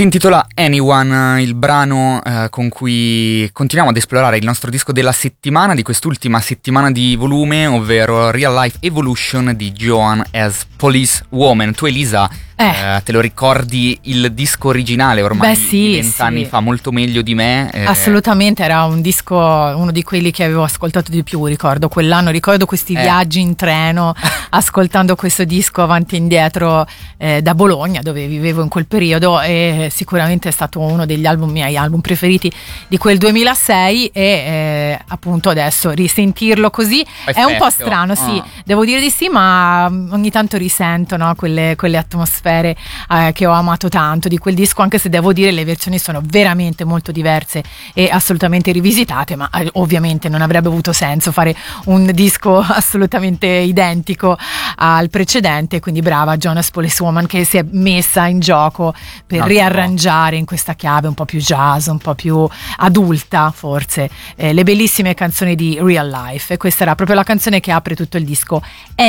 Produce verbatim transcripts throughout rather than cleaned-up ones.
Si intitola Anyone, il brano eh, con cui continuiamo ad esplorare il nostro disco della settimana, di quest'ultima settimana di volume, ovvero Real Life Evolution di Joan as Police Woman. Tu, Elisa, eh. Eh, te lo ricordi il disco originale ormai? Beh, sì, vent'anni sì. fa, molto meglio di me. Eh. Assolutamente, era un disco, uno di quelli che avevo ascoltato di più, ricordo quell'anno, ricordo questi Eh. viaggi in treno ascoltando questo disco avanti e indietro eh, da Bologna, dove vivevo in quel periodo, e sicuramente è stato uno degli album miei album preferiti di quel duemilasei, e eh, appunto adesso risentirlo così Perfetto. è un po' strano, sì, Ah. devo dire di sì, ma ogni tanto risento, no, quelle, quelle atmosfere eh, che ho amato tanto di quel disco, anche se devo dire le versioni sono veramente molto diverse e assolutamente rivisitate, ma eh, ovviamente non avrebbe avuto senso fare un disco assolutamente identico al precedente, quindi brava Jonas Police Woman che si è messa in gioco per No, riarrangiare in questa chiave un po' più jazz, un po' più adulta forse, eh, le bellissime canzoni di Real Life, e questa era proprio la canzone che apre tutto il disco,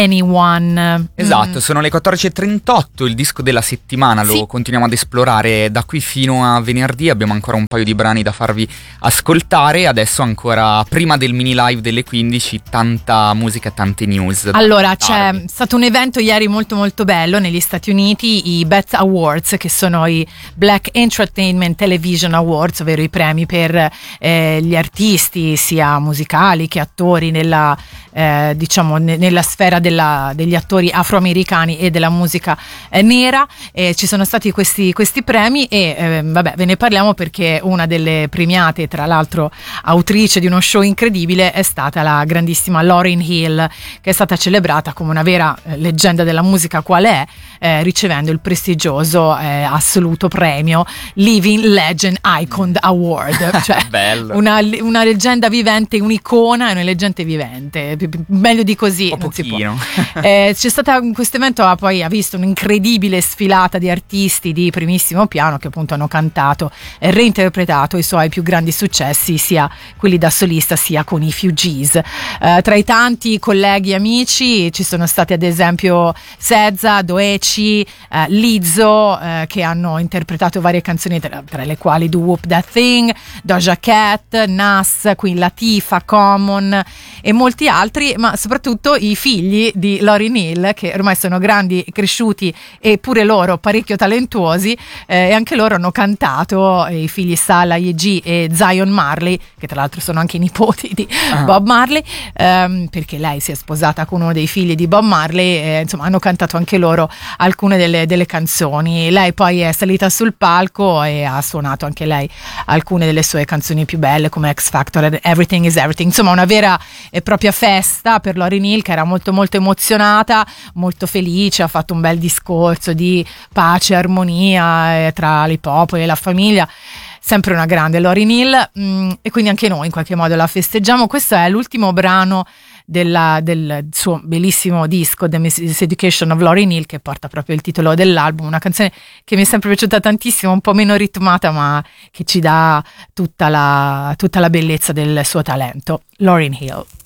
Anyone. Esatto, Mm. sono le quattordici e trentotto, il disco della settimana lo Sì. continuiamo ad esplorare da qui fino a venerdì, abbiamo ancora un paio di brani da farvi ascoltare, adesso ancora prima del mini live delle quindici, tanta musica e tante news. da Allora, c'è portarvi. stato un evento ieri molto molto bello negli Stati Uniti, i B E T Awards, che sono i Black Entertainment Television Awards, ovvero i premi per eh, gli artisti sia musicali che attori nella, eh, diciamo, ne- nella sfera della- degli attori afroamericani e della musica eh, nera. Eh, ci sono stati questi, questi premi e eh, vabbè, ve ne parliamo perché una delle premiate, tra l'altro autrice di uno show incredibile, è stata la grandissima Lauryn Hill, che è stata celebrata come una vera eh, leggenda della musica qual è, eh, ricevendo il prestigioso eh, assoluto premio Living Legend Icon Award, cioè Bello. una, una leggenda vivente, un'icona e una leggenda vivente, P- p- meglio di così Un po' non si può. pochino. Eh, c'è stata questo evento, ha poi ha visto un'incredibile sfilata di artisti di primissimo piano che appunto hanno cantato e reinterpretato i suoi più grandi successi, sia quelli da solista sia con i Fugees. Eh, tra i tanti colleghi e amici ci sono stati ad esempio Sezza, Doeci, eh, Lizzo, eh, che hanno interpretato varie canzoni, tra, tra le quali Do Whoop That Thing, Doja Cat, Nas, Queen Latifah, Common e molti altri, ma soprattutto i figli di Lauryn Hill, che ormai sono grandi, cresciuti e pure loro parecchio talentuosi, eh, e anche loro hanno cantato, eh, i figli Salah, Ye-G e Zion Marley, che tra l'altro sono anche i nipoti di Ah. Bob Marley, ehm, perché lei si è sposata con uno dei figli di Bob Marley, e, insomma hanno cantato anche loro alcune delle, delle canzoni. Lei poi è salita sul palco e ha suonato anche lei alcune delle sue canzoni più belle come X Factor e Everything is Everything, insomma una vera e propria festa per Lauryn Hill, che era molto molto emozionata, molto felice, ha fatto un bel discorso di pace e armonia eh, tra i popoli e la famiglia. Sempre una grande Lauryn Hill, mh, e quindi anche noi in qualche modo la festeggiamo. Questo è l'ultimo brano della, del suo bellissimo disco The Miseducation of Lauryn Hill, che porta proprio il titolo dell'album, una canzone che mi è sempre piaciuta tantissimo, un po' meno ritmata, ma che ci dà tutta la, tutta la bellezza del suo talento. Lauryn Hill.